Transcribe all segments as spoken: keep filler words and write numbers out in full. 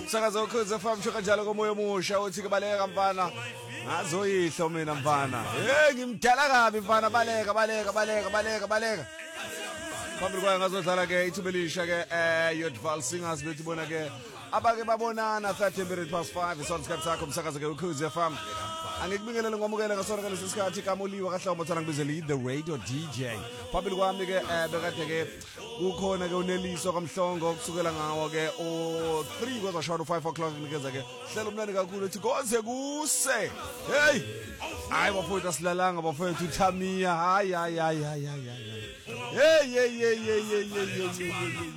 Umsakazo ukhuze F M shoka njalo komoya omusha uthi kubaleka mfana ngazoyihlo mina mfana hey ngimdala kabi mfana baleka baleka baleka baleka baleka phambili kwayo ngazodlala ke ithubelisha ke eh Yodval Singers bethi bona ke abake babonana thirty minutes past five isonsikhathi sakho umsakazo ke ukhuze F M angikubingelele ngomukela ngasona ke lesisikhathi kamuliwa kahlawumbe thana ngibizele the radio D J phambili kwami ke bekade ke kukhona ke uneliso kamhlongo kusukela ngawo ke o three kwaza short five o'clock nikeza ke hlela umnandi kakhulu ethi konze kuse hey hayi bafowethu asilalanga bafowethu uThamia hayi hayi hayi hayi hayi hey hey hey hey hey hey hey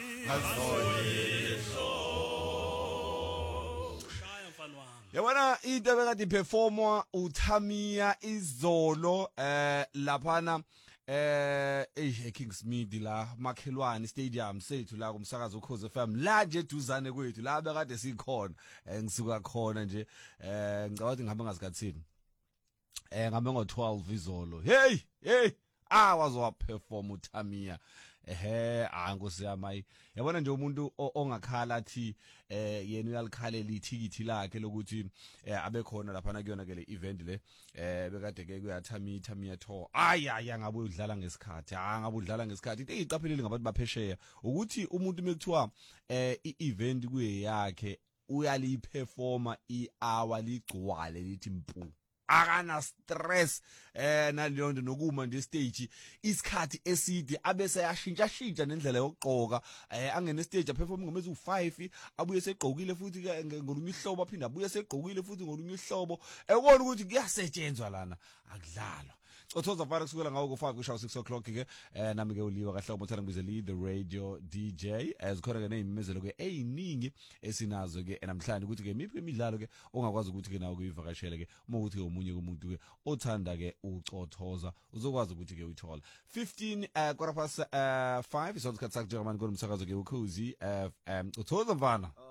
yabona into bekade performa uThamia izolo eh laphana eh eh Kingsmead la makhelwane stadium sethu la kumsakazo ukhoze F M la nje eduzane kwethu la bekade sikhona ngisuka khona nje eh ngicabanga ukuthi ngihambe ngazikathini eh ngambe ngo twelve izolo hey hey ah wazo perform uThamia ehe angosi yami yabona nje umuntu ongakhala athi eh yena uyalikhalela ithikithi lakhe lokuthi abe khona lapha na kuyona ke le event le eh bekade ke kuyaThamia Thamia tour ay ay ngabe udlala ngesikhathi ah ngabe udlala ngesikhathi into eyiqaphelile ngabantu baphesheya ukuthi umuntu mekuthiwa eh i-event kuye yakhe uyaliperforma i-hour ligcwale lithi mpu akana stress eh nalonto nokuma nje stage isikhathi eside abese yashintsha shintsha nendlela yokugqoka eh angene stage aperform ngomezi u five abuye segqokile futhi ngolunye ihlobo aphinda abuye segqokile futhi ngolunye ihlobo ekona ukuthi kuyasetshenzwa lana akudlalwa Cothoza fara kusukela ngawo ku five kushawa six o'clock ke eh nami ke uliwa kahlawumbe uthanda ngibizele the radio D J as khona ke nezimezelo ke eyiningi esinazo ke namhlanje ukuthi ke miphi imidlalo ke ongakwazi ukuthi ke nawo kuyivakashela ke uma ukuthi omunye kumuntu ke othanda ke ucothoza uzokwazi ukuthi ke uyithola fifteen uh, quarter past uh, five isonsikhathi sakho njengamanje ngomsakazo ke ukhozi F M Cothoza mfana